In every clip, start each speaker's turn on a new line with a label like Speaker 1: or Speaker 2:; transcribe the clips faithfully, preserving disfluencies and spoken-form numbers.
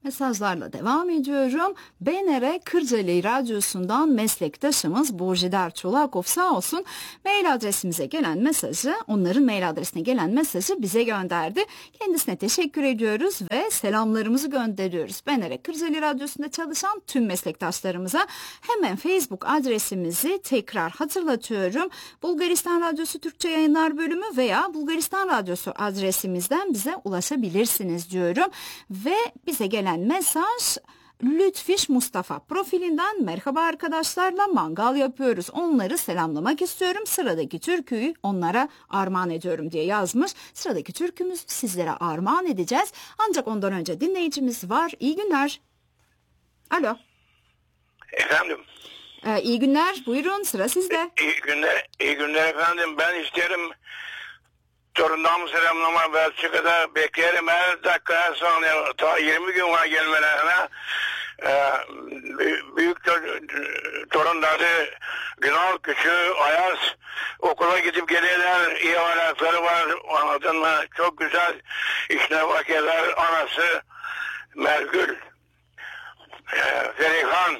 Speaker 1: mesajlarla devam ediyorum. B N R Kırcaali Radyosu'ndan meslektaşımız Burjidar Çolakov sağ olsun mail adresimize gelen mesajı, onların mail adresine gelen mesajı bize gönderdi. Kendisine teşekkür ediyoruz ve selamlarımızı gönderiyoruz. B N R Kırcaali Radyosu'nda çalışan tüm meslektaşlarımıza hemen Facebook adresimizi tekrar hatırlatıyorum. Bulgaristan Radyosu Türkçe Yayınlar Bölümü veya Bulgaristan Radyosu adresimizden bize ulaşabilirsiniz diyorum. Ve bize gelen mesaj Lütfiş Mustafa profilinden merhaba arkadaşlarla mangal yapıyoruz. Onları selamlamak istiyorum. Sıradaki türküyü onlara armağan ediyorum diye yazmış. Sıradaki türkümüzü sizlere armağan edeceğiz. Ancak ondan önce dinleyicimiz var. İyi günler. Alo.
Speaker 2: Efendim.
Speaker 1: Ee, iyi günler. Buyurun sıra sizde.
Speaker 2: İyi günler. İyi günler efendim. Ben isterim torunlarımı selamlama Belçika'da beklerim her dakika her saniye ta yirmi gün var gelmelerine. Ee, büyük torunları Günal Küçüğü Ayaz okula gidip geliyorlar, iyi ahlakları var, anladın mı? Çok güzel işine bakarlar. Anası Mergül, ee, Ferihan,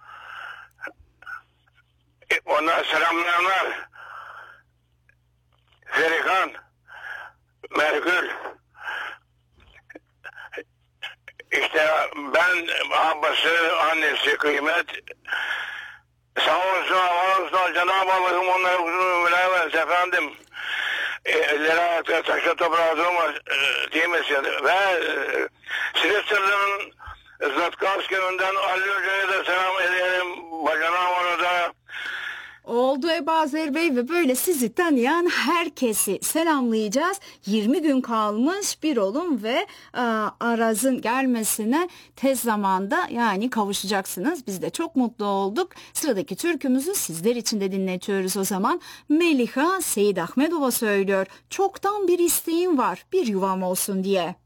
Speaker 2: ona selamlarlar. Ferihan, Mergül. İşte ben babası, annesi Kıymet. Sağ olsun, Allah olsun. Cenab-ı Allah'ım onlara uzun ömürler versin efendim. Elleri ayakta taşla toprağa durmaz diyemesin. Ve e, Silivri'nin Zlatkovski'nden Ali Hoca'ya da selam edelim. Bacanağım orada.
Speaker 1: Oldu Ebu Azer Bey ve böyle sizi tanıyan herkesi selamlayacağız. yirmi gün kalmış bir olun ve a, Araz'ın gelmesine tez zamanda yani kavuşacaksınız. Biz de çok mutlu olduk. Sıradaki türkümüzü sizler için de dinletiyoruz o zaman. Meliha Seyit Ahmedova söylüyor. Çoktan bir isteğim var bir yuvam olsun diye.